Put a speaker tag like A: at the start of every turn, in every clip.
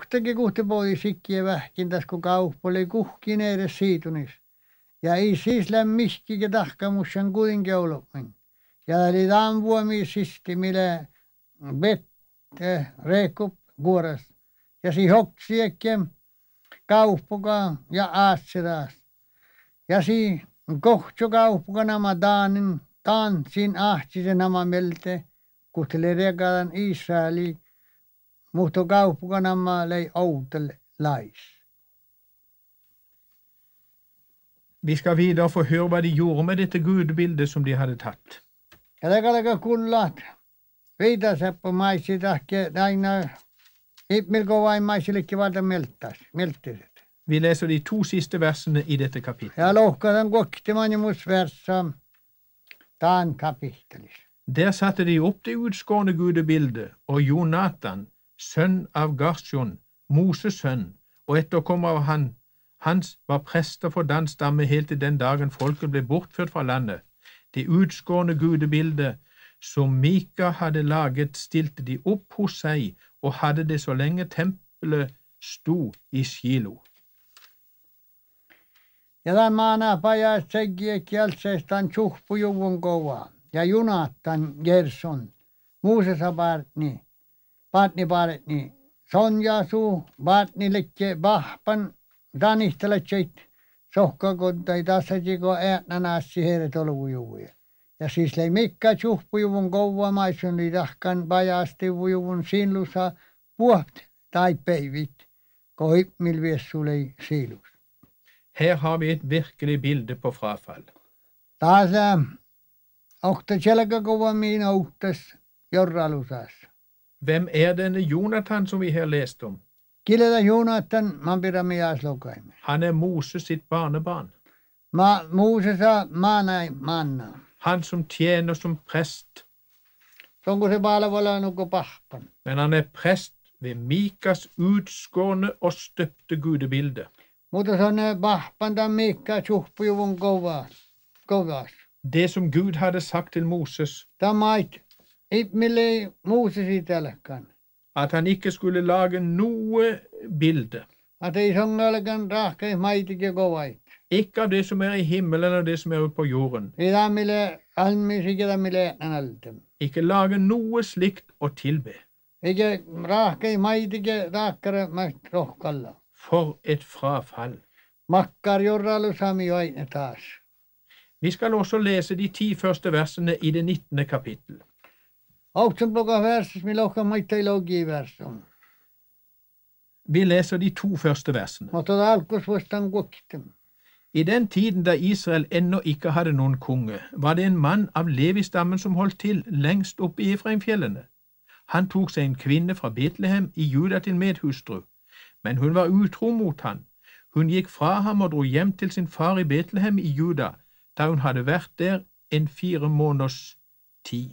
A: oktakin kuhtepoi sikkiä vähkintäs, kun kauppa oli kuhkin edes siitunis. Ja ei siis lämmiskikin tahkamussan kuitenkin olopin. Ja oli tämän vuomi sisti, millä vette reikup kuoras. Ja si hoksiekkeen kauppukaan ja aatsiras. Ja si kohtsu kauppuka nämä tanssin ahtsisen nämä melte, kuhtele regalan Israeli, mutta kauppuka nämä lei outel lais.
B: Vi skal videre få høre hva de gjorde med dette gudebildet som de hadde tatt.
A: Ja lekallega kullat. Viitaseppo maisi tahke aina ipmilko vain maisillekin valta melttiset.
B: Vi leser de 2 siste versene i dette kapittelet.
A: Ja lohkadan koktimanimus versa taan kapittelis.
B: Der satte de opp det utskårne gudebildet, og Jonatan, sønn av Garsjon, Moses sønn, og etterkommer av hans var prester for Dans stamme helt til den dagen folket ble bortført fra landet. Det utskårne gudebildet som Mika hadde laget, stilte de opp hos seg, og hadde det så lenge tempelet sto i Shilo.
A: Ja tämän maana pajat sekin kielseistaan tjuhpujuvun kova. Ja Jonatan Gerson, Muusesa Partni, Sonja suu, Partni lekke vahpan, Danihteletseit, sohkakontai tasajiko äänänässi heidät oluvujuvuja. Ja siis lei mikka tjuhpujuvun kova maisun li tahkan pajastivujuvun sinlusa puht tai peivit, kohip milviessu lei siilus.
B: Her har vi et virkelig bilde på frafall.
A: Taas okta selkäkova miin ouhtas jorralusas.
B: Hvem denne Jonatan som vi her leste om?
A: Kileda Jonatan man pidämme jaaslokaime.
B: Han Moses sitt barnebarn.
A: Moosesa manna.
B: Han som tjener som prest.
A: Onko se palvella nuko pahpan?
B: Men han prest ved Mikas utskårne og støpte gudebilde.
A: Mutta se on pahpan tämän Mika tjuhpujuvun kovas.
B: Det som Gud hadde sagt til Moses.
A: Tamait ipmille Moses itälläkään.
B: At han ikke skulle lage noe bilde.
A: At ei songalkan rahkei maitikin kovait.
B: Ikke av det som i himmelen og det som ute på jorden.
A: Idämille almisikedämille naltem.
B: Ikke lage noe slikt å tilbe.
A: Eikä rahkei maitikin rakkare rohkalla.
B: For et frafall.
A: Makkar jorralu sami aina taas.
B: Vi skal også lese de 10 første versene i det 19. kapittel.
A: Autsen plukka verses, mi lohka maita logi versom.
B: Vi leser de 2 første versene.
A: Mutta alkus vastaan kuokkitem.
B: I den tiden da Israel ennå ikke hadde noen konge, var det en mann av Levi-stammen som holdt til lengst oppe i Efraimfjellene. Han tok seg en kvinne fra Betlehem i Juda til medhustru, men hun var utro mot han. Hun gikk fra ham og dro hjem til sin far i Betlehem i Juda, da hun hadde vært der en 4 måneders tid.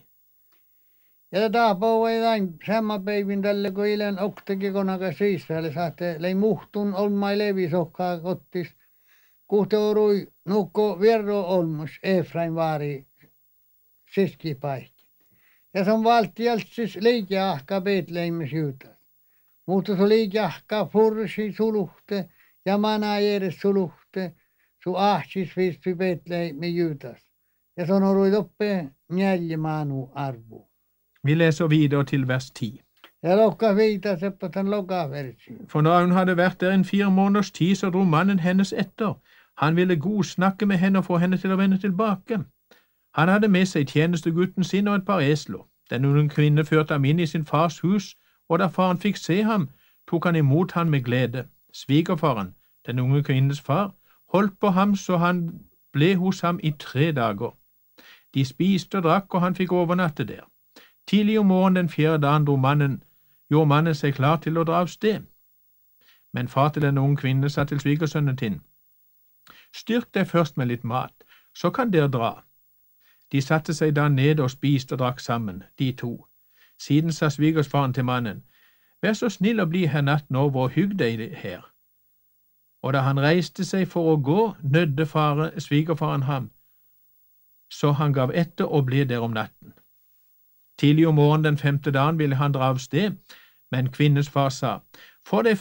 A: Ja taapou ei vain sama päivin tälle, kun ilen oktakin konakas Israel saatte lei muhtun olmai levisokkaa kottis. Kuhteurui nukko vierro olmus Efraim vaari siskipaikki. Ja se on valtialt siis liikeahka Betleheimis Juutas. Mutta se liikeahka fursi suluhte ja mana edes suluhte su ahsis visti Betleheimis Juutas. Ja se on ollut oppe njäljimaanu arvu.
B: Vi leser videre til vers 10.
A: Ja lokka viita seppatan lokaversi.
B: For når hun hadde vært der en 4 måneders tid, så dro mannen hennes etter. Han ville godsnakke med henne og få henne til å vende tilbake. Han hadde med seg tjenestegutten sin og et par esler. Den unge kvinne førte ham inn i sin fars hus, og da faren fikk se ham, tok han imot ham med glede. Svigerfaren, den unge kvinnes far, holdt på ham så han ble hos ham i 3 dager. De spiste og drakk, og han fikk overnatte der. Tidlig om morgenen den 4. dagen gjorde mannen seg klar til å dra av sted. Men far til den unge kvinne sa til svigersønnen sin: Styrk deg først med litt mat, så kan dere dra. De satte seg da ned og spiste og drakk sammen, de 2. Siden sa svigersfaren til mannen: Vær så snill å bli her natten over og hygg deg her. Og da han reiste seg for å gå, nødde svigerfaren ham, så han gav etter og ble der om natten. Tidlig om morgenen den 5. dagen ville han dra av sted, men kvinnens far sa: Få deg